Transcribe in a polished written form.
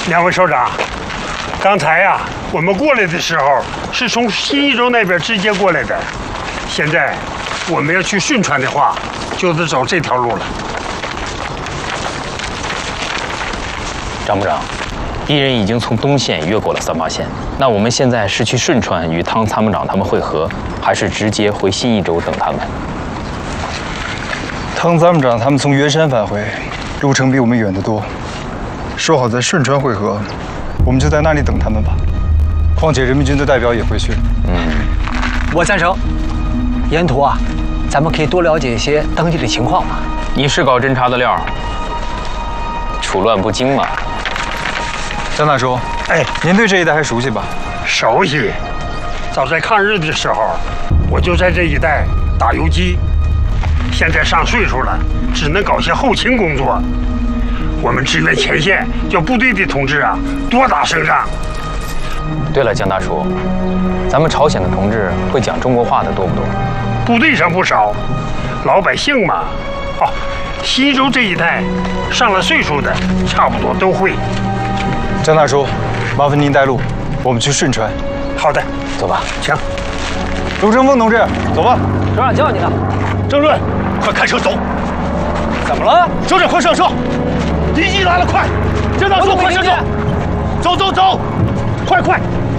两位首长，刚才呀，我们过来的时候是从新义州那边直接过来的，现在我们要去顺川的话，就得走这条路了。 张部长，敌人已经从东线越过了三八线，那我们现在是去顺川与汤参谋长他们会合，还是直接回新义州等他们？ 汤参谋长他们从圆山返回，路程比我们远得多。说好在顺川会合，我们就在那里等他们吧。况且人民军的代表也会去。 我赞成。沿途啊，咱们可以多了解一些当地的情况嘛。 你是搞侦察的料，处乱不惊嘛。 张大叔， 哎， 您对这一带还熟悉吧？ 熟悉。早在抗日的时候，我就在这一带打游击。现在上岁数了，只能搞些后勤工作。我们支援前线，叫部队的同志啊，多打胜仗。 对了，江大叔，咱们朝鲜的同志会讲中国话的多不多？ 部队上不少，老百姓嘛，西周这一带上了岁数的，差不多都会。 张大叔，麻烦您带路，我们去顺川。 好的， 走吧。 行。 卢成风同志，走吧。 首长叫你呢。 郑润，快开车走！ 怎么了？ 首长，快上车！敌机来了，快！江大叔，快上车！走走走，快快！